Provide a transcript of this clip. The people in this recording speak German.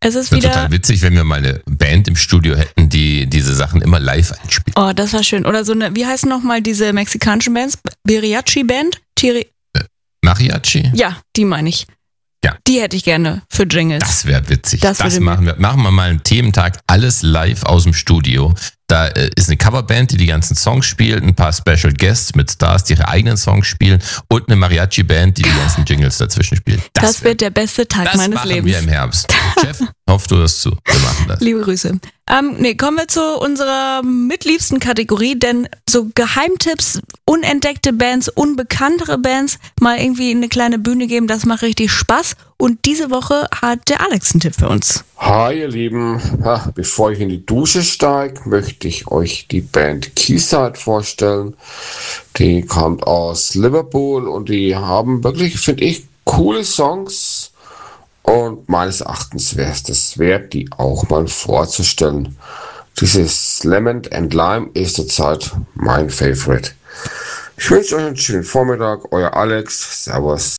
Es ist Wäre wieder. total witzig, wenn wir mal eine Band im Studio hätten, die diese Sachen immer live einspielt. Oh, das war schön. Oder so eine, wie heißen nochmal diese mexikanischen Bands? Mariachi-Band? Mariachi? Ja, die meine ich. Ja. Die hätte ich gerne für Jingles. Das wäre witzig. Das würde machen wir. Machen wir mal einen Thementag, alles live aus dem Studio. Da ist eine Coverband, die ganzen Songs spielt, ein paar Special Guests mit Stars, die ihre eigenen Songs spielen und eine Mariachi-Band, die ganzen Jingles dazwischen spielt. Das wird der beste Tag meines machen Lebens. wir im Herbst. Chef, hoffst du das zu? Wir machen das. Liebe Grüße. Kommen wir zu unserer mitliebsten Kategorie, denn so Geheimtipps, unentdeckte Bands, unbekanntere Bands, mal irgendwie eine kleine Bühne geben, das macht richtig Spaß. Und diese Woche hat der Alex einen Tipp für uns. Hi ihr Lieben, bevor ich in die Dusche steige, möchte ich euch die Band Quayside vorstellen. Die kommt aus Liverpool und die haben wirklich, finde ich, coole Songs. Und meines Erachtens wäre es das wert, die auch mal vorzustellen. Dieses Lemon and Lime ist zurzeit mein Favorite. Ich wünsche euch einen schönen Vormittag, euer Alex, Servus.